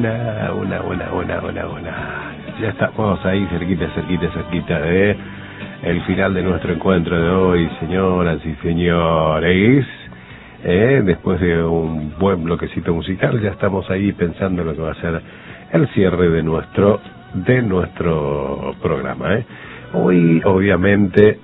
Buena. Ya estamos ahí cerquita de el final de nuestro encuentro de hoy, señoras y señores. Después de un buen bloquecito musical, ya estamos ahí pensando en lo que va a ser el cierre de nuestro programa. Hoy, obviamente,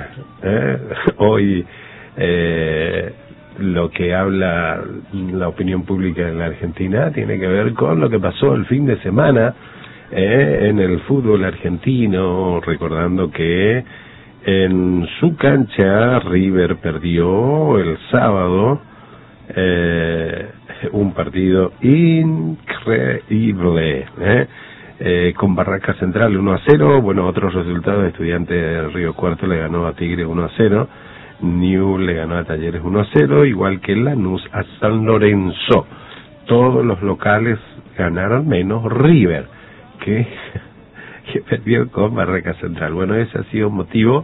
lo que habla la opinión pública en la Argentina tiene que ver con lo que pasó el fin de semana en el fútbol argentino, recordando que en su cancha River perdió el sábado un partido increíble, con Barraca Central 1-0. Bueno, otros resultados: Estudiantes de Río Cuarto le ganó a Tigre 1-0, Newell's le ganó a Talleres 1-0, igual que Lanús a San Lorenzo. Todos los locales ganaron menos River, que perdió con Barraca Central. Bueno, ese ha sido motivo,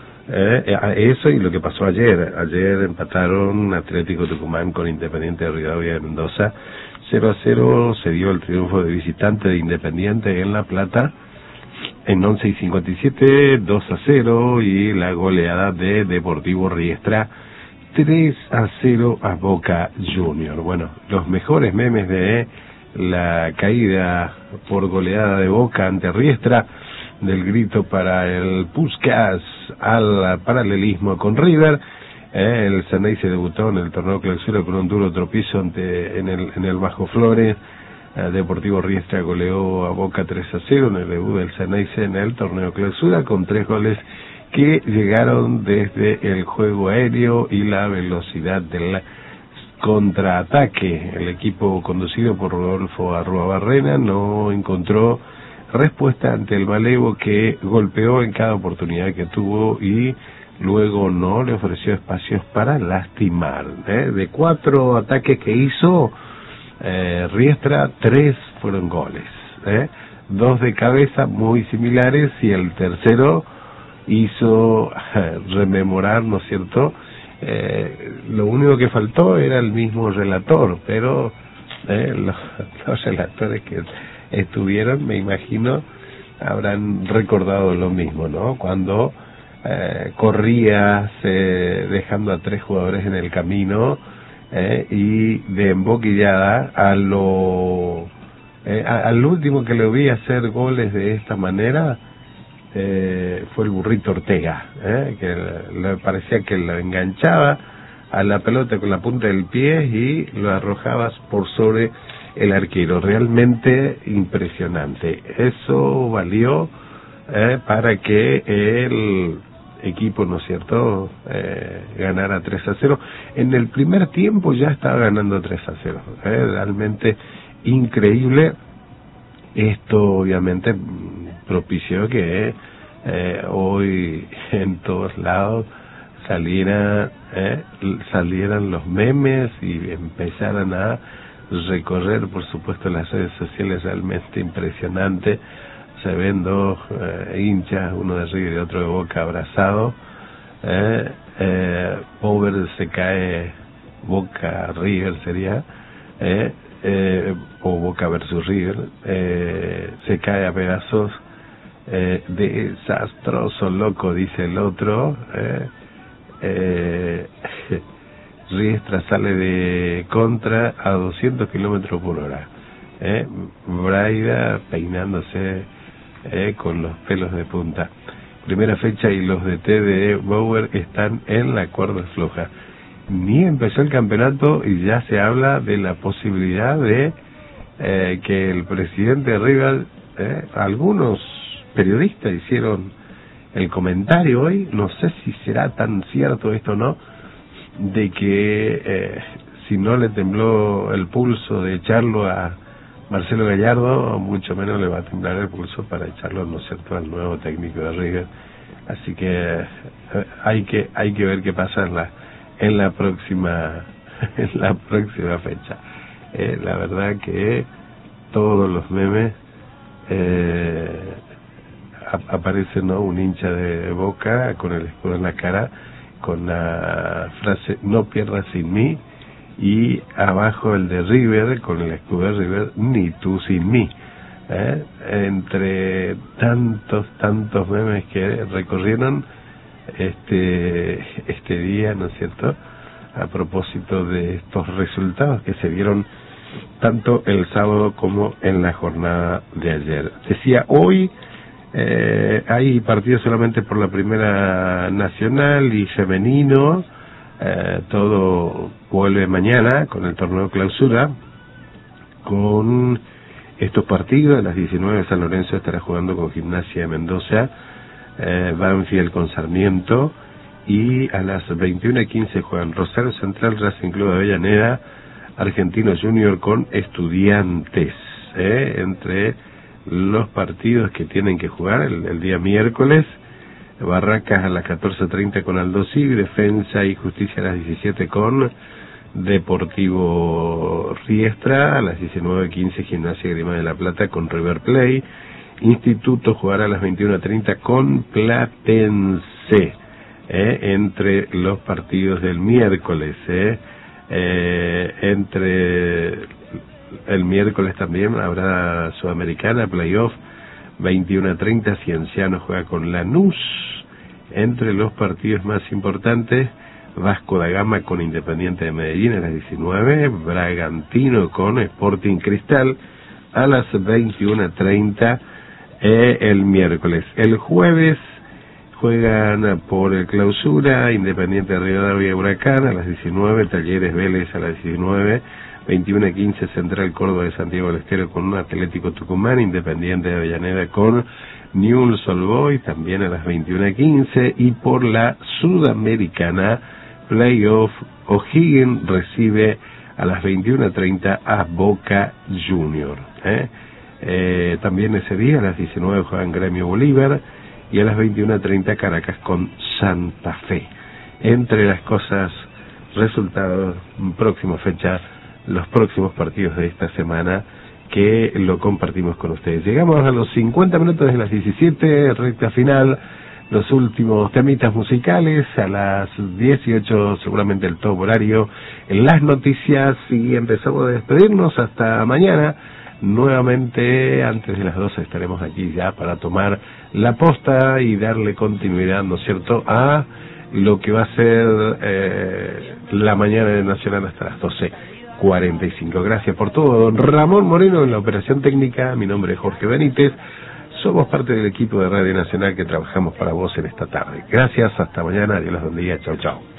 eso y lo que pasó ayer. Ayer empataron Atlético Tucumán con Independiente de Rivadavia de Mendoza 0-0. Se dio el triunfo de visitante de Independiente en La Plata en 11 y 57, 2-0, y la goleada de Deportivo Riestra 3-0 a Boca Junior. Bueno, los mejores memes de la caída por goleada de Boca ante Riestra, del grito para el Puskás al paralelismo con River. El Ceneice debutó en el torneo clausura con un duro tropiezo en el Bajo Flores. Deportivo Riestra goleó a Boca 3-0 en el debut del Ceneice en el torneo clausura, con 3 goles que llegaron desde el juego aéreo y la velocidad del contraataque. El equipo conducido por Rodolfo Arruabarrena no encontró respuesta ante el Malevo, que golpeó en cada oportunidad que tuvo y luego no le ofreció espacios para lastimar. De 4 ataques que hizo Riestra, 3 fueron goles, 2 de cabeza muy similares, y el tercero hizo rememorar, ¿no es cierto? Lo único que faltó era el mismo relator, pero los relatores que estuvieron, me imagino, habrán recordado lo mismo, ¿no? Cuando corría dejando a 3 jugadores en el camino, y de emboquillada al último que le vi hacer goles de esta manera fue el Burrito Ortega, que le parecía que lo enganchaba a la pelota con la punta del pie y lo arrojabas por sobre el arquero. Realmente impresionante. Eso valió para que el equipo, ¿no es cierto?, ganara 3-0. En el primer tiempo ya estaba ganando 3-0. Realmente increíble. Esto obviamente propició que hoy en todos lados salieran los memes y empezaran a recorrer, por supuesto, las redes sociales. Realmente impresionante. Se ven 2 hinchas, uno de River y otro de Boca, abrazados. Power se cae, Boca River sería, o Boca versus River, se cae a pedazos. Desastroso, loco, dice el otro. Riestra sale de contra a 200 kilómetros por hora. Braida peinándose con los pelos de punta. Primera fecha y los DT de Bauer están en la cuerda floja. Ni empezó el campeonato y ya se habla de la posibilidad de que el presidente de River, algunos periodistas hicieron el comentario hoy, no sé si será tan cierto esto o no, de que si no le tembló el pulso de echarlo a Marcelo Gallardo, mucho menos le va a temblar el pulso para echarlo, ¿no es cierto?, al nuevo técnico de River. Así que hay que ver qué pasa en la próxima fecha. La verdad que todos los memes aparece, ¿no?, un hincha de Boca con el escudo en la cara, con la frase "no pierdas sin mí", y abajo el de River, con el escudo de River, Ni tú sin mí. Entre tantos memes que recorrieron este día, ¿no es cierto?, a propósito de estos resultados que se dieron tanto el sábado como en la jornada de ayer. Decía, hoy hay partidos solamente por la Primera Nacional y femenino. Todo vuelve mañana con el torneo clausura, con estos partidos. A las 19 San Lorenzo estará jugando con Gimnasia de Mendoza, Banfield con Sarmiento, y a las 21:15 juegan Rosario Central, Racing Club de Avellaneda, Argentino Junior con Estudiantes, entre los partidos que tienen que jugar el día miércoles. Barracas a las 14:30 con Aldo Civi, Defensa y Justicia a las 17 con Deportivo Riestra, a las 19:15 Gimnasia Grima de la Plata con River Plate, Instituto jugará a las 21:30 con Platense, entre los partidos del miércoles, entre el miércoles también habrá Sudamericana, Playoff, 21:30, Cienciano juega con Lanús. Entre los partidos más importantes, Vasco da Gama con Independiente de Medellín a las 19, Bragantino con Sporting Cristal a las 21:30 el miércoles. El jueves juegan por el clausura Independiente de Rivadavia y Huracán a las 19, Talleres Vélez a las 19, 21:15 Central Córdoba de Santiago del Estero con un Atlético Tucumán, Independiente de Avellaneda con Newell's Old Boys también a las 21:15, y por la Sudamericana Playoff, O'Higgins recibe a las 21:30 a Boca Junior. También ese día a las 19 juegan Gremio Bolívar y a las 21:30 Caracas con Santa Fe. Entre las cosas, resultados, próxima fecha, los próximos partidos de esta semana que lo compartimos con ustedes. Llegamos a los 50 minutos de las 17, recta final, los últimos temitas musicales, a las 18 seguramente el top horario en las noticias, y empezamos a despedirnos hasta mañana. Nuevamente antes de las 12 estaremos aquí ya para tomar la posta y darle continuidad, ¿no es cierto?, a lo que va a ser la mañana de Nacional hasta las 12:45. Gracias por todo. Don Ramón Moreno en la operación técnica. Mi nombre es Jorge Benítez. Somos parte del equipo de Radio Nacional que trabajamos para vos en esta tarde. Gracias, hasta mañana. Dios los bendiga. Chau, chau.